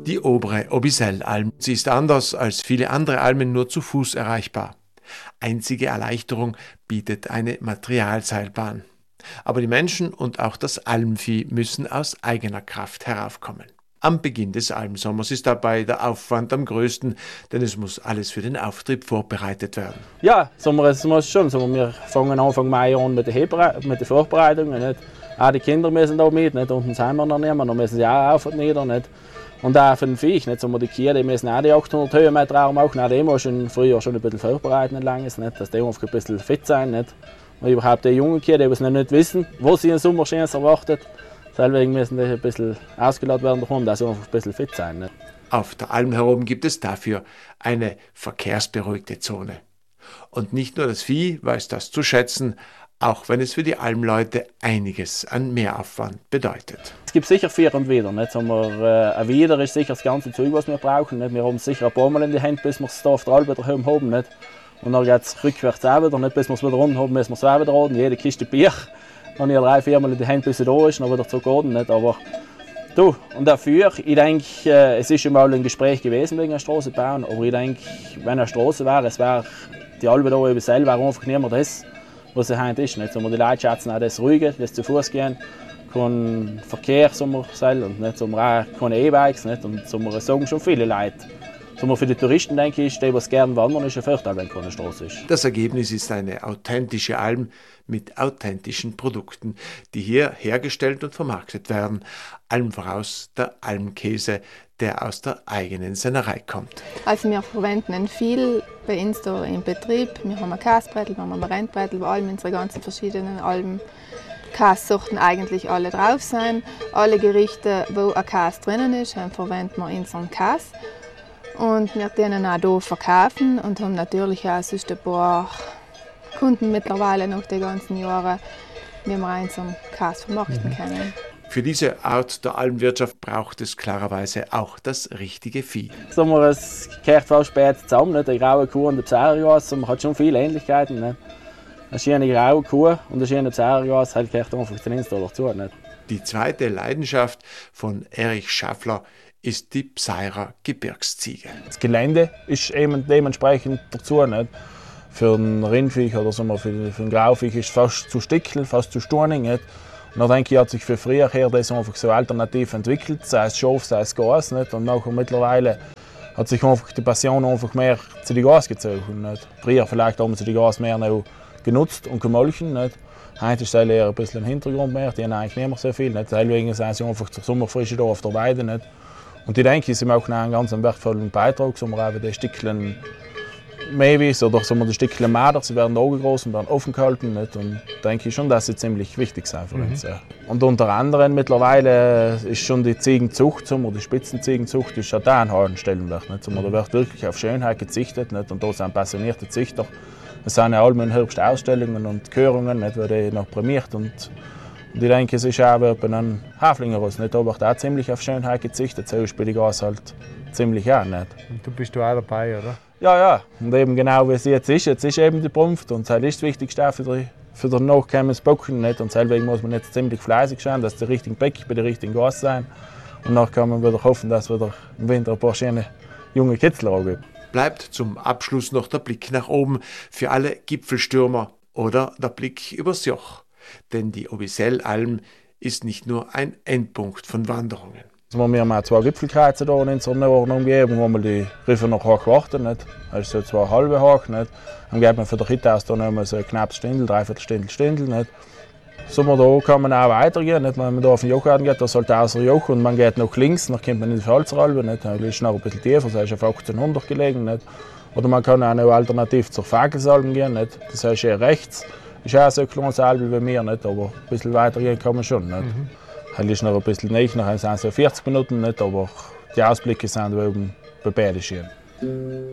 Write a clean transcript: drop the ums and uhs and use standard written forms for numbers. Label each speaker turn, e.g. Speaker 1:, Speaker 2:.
Speaker 1: Die obere Obisellalm. Sie ist anders als viele andere Almen nur zu Fuß erreichbar. Einzige Erleichterung bietet eine Materialseilbahn. Aber die Menschen und auch das Almvieh müssen aus eigener Kraft heraufkommen. Am Beginn des Almsommers ist dabei der Aufwand am größten, denn es muss alles für den Auftrieb vorbereitet werden.
Speaker 2: Ja, es muss schon. Wir fangen Anfang Mai an mit den Vorbereitungen. Nicht? Auch die Kinder müssen da mit, nicht? Unten sind wir noch nicht mehr, dann müssen sie auch auf und nieder. Nicht? Und auch für den Viech, nicht? Die Kühe, die müssen auch die 800 Höhenmeter auch machen. Auch die müssen früher schon ein bisschen vorbereiten, nicht? Dass die einfach ein bisschen fit sein. Nicht? Und überhaupt die jungen Kühe, die nicht wissen, was sie im Sommer schön erwartet. Deswegen müssen die ein bisschen ausgeladen werden, dass sie einfach ein bisschen fit sein. Nicht?
Speaker 1: Auf der Alm herum gibt es dafür eine verkehrsberuhigte Zone. Und nicht nur das Vieh weiß das zu schätzen, auch wenn es für die Almleute einiges an Mehraufwand bedeutet.
Speaker 2: Es gibt sicher für und Wider. Nicht? Ein Wider ist sicher das ganze Zeug, was wir brauchen. Nicht? Wir haben sicher ein paar Mal in die Hände, bis wir es da auf der Alm wieder haben. Nicht? Und dann geht es rückwärts auch wieder. Nicht? Bis wir es wieder runter haben, müssen wir es auch wieder laden. Jede Kiste Bier. Dann habe ich 3-4 Mal in die Hände, bis sie da ist, dann wieder zurückgehen. Nicht? Aber du, und dafür, ich denke, es ist schon mal ein Gespräch gewesen wegen einer Straße bauen. Aber ich denke, wenn eine Straße wäre, es wäre die Alm da über selber einfach nicht mehr das, was sie heute ist. Nicht? Die Leute schätzen auch das Ruhige, das zu Fuß gehen, kein Verkehr, und nicht? Auch keine E-Bikes. Nicht? Und das sagen schon viele Leute. Für die Touristen, denke ich, die gerne wandern, ist ein Vorteil, wenn keine Straße ist.
Speaker 1: Das Ergebnis ist eine authentische Alm mit authentischen Produkten, die hier hergestellt und vermarktet werden. Allem voraus der Almkäse, der aus der eigenen Sennerei kommt.
Speaker 3: Also wir verwenden viel bei uns hier im Betrieb. Wir haben ein Käsebrettel, wir haben ein Rentbrettel, wo alle unsere ganzen verschiedenen Käsesorten eigentlich alle drauf sind. Alle Gerichte, wo ein Käse drinnen ist, verwenden wir unseren Käse. Und wir können auch hier verkaufen und haben natürlich auch sonst ein paar Kunden mittlerweile nach den ganzen Jahren, wie wir unseren Käse vermarkten können.
Speaker 1: Für diese Art der Almwirtschaft braucht es klarerweise auch das richtige Vieh.
Speaker 2: Es gehört fast spät zusammen, nicht? Die graue Kuh und der Psarias. Man hat schon viele Ähnlichkeiten. Nicht? Eine schöne graue Kuh und eine schöne Psarias gehört einfach zu uns dazu. Nicht?
Speaker 1: Die zweite Leidenschaft von Erich Schaffler ist die Pseirer Gebirgsziege.
Speaker 2: Das Gelände ist eben dementsprechend dazu. Nicht? Für ein Rindviech oder für ein Grauviech ist es fast zu stickel, fast zu stornig. Nicht? Und dann denke ich, hat sich für früher her das einfach so alternativ entwickelt, sei es Schaf, sei es Gas. Nicht? Und nachher mittlerweile hat sich einfach die Passion einfach mehr zu den Gas gezogen. Nicht? Früher vielleicht haben sie die Gas mehr noch genutzt und gemolchen. Nicht? Heute ist es eher ein bisschen im Hintergrund mehr, die haben eigentlich nicht mehr so viel. Nicht? Deswegen sind sie einfach zur Sommerfrische da auf der Weide. Nicht? Und ich denke, sie machen einen ganz wertvollen Beitrag, so wir die Stückchen Mehlwies oder so die Stückchen Marder, sie werden angegossen, werden offen gehalten. Nicht? Und denke ich schon, dass sie ziemlich wichtig sind für uns. Ja. Und unter anderem mittlerweile ist schon die Ziegenzucht, die Spitzenziegenzucht, ist auch da ein hohen Stellenwert. Nicht? Da wird wirklich auf Schönheit gezüchtet, nicht? Und da sind passionierte Züchter. Es sind ja alle in höchsten Ausstellungen und Körungen, nicht? Wo die noch prämiert. Und ich denke, es ist auch bei einem Haflingerross, nicht? Da wird auch ziemlich auf Schönheit gezüchtet, so ist bei den Gas halt ziemlich auch. Nicht?
Speaker 4: Und du bist auch dabei, oder?
Speaker 2: Ja. Und eben genau wie es jetzt ist eben die Brunft. Und das ist das Wichtigste für den nachkommenden Bocken. Nicht? Und deswegen muss man jetzt ziemlich fleißig sein, dass die richtigen Bäcke bei den richtigen Gas sind. Und dann kann man wieder hoffen, dass wieder im Winter ein paar schöne junge Kitzler gibt.
Speaker 1: Bleibt zum Abschluss noch der Blick nach oben für alle Gipfelstürmer oder der Blick übers Joch. Denn die Obisellalm ist nicht nur ein Endpunkt von Wanderungen.
Speaker 2: Wir haben 2 Gipfelkreuze hier in unserer nahen Umgebung, wo wir die Riffe noch hoch warten. Nicht? Das ist so 2 halbe hoch. Nicht? Dann geht man von der Hütte aus noch so ein knappes Stindel, 3/4 Stindel. Nicht? So, da kann man auch weitergehen. Nicht? Wenn man da auf den Joch geht, da sollte außer Joch und man geht nach links, dann kommt man in die Pfalzeralbe. Da ist noch ein bisschen tiefer, das ist auf 1800 gelegen. Nicht? Oder man kann auch noch alternativ zur Fagelsalben gehen. Nicht? Das heißt hier rechts. Ist auch so ein kleines Albe wie mir, nicht? Aber ein bisschen weiter gehen kann man schon. Nicht? Das ist noch ein bisschen näher, nachher sind es 40 Minuten, nicht? Aber die Ausblicke sind oben bei beiden schön.